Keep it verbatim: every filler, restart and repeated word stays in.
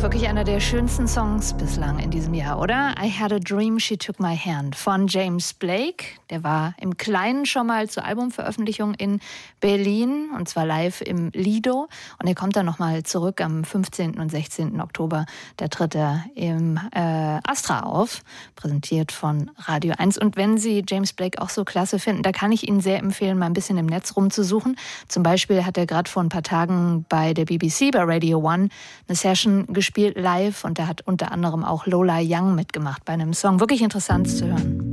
doch wirklich einer der schönsten Songs bislang in diesem Jahr, oder? I Had a Dream, She Took My Hand von James Blake. Der war im Kleinen schon mal zur Albumveröffentlichung in Berlin, und zwar live im Lido. Und er kommt dann nochmal zurück am fünfzehnten und sechzehnten Oktober. Da tritt er im äh, Astra auf, präsentiert von Radio eins. Und wenn Sie James Blake auch so klasse finden, da kann ich Ihnen sehr empfehlen, mal ein bisschen im Netz rumzusuchen. Zum Beispiel hat er gerade vor ein paar Tagen bei der B B C, bei Radio One, eine Session gespielt live, und da hat unter anderem auch Lola Young mitgemacht bei einem Song. Wirklich interessant zu hören.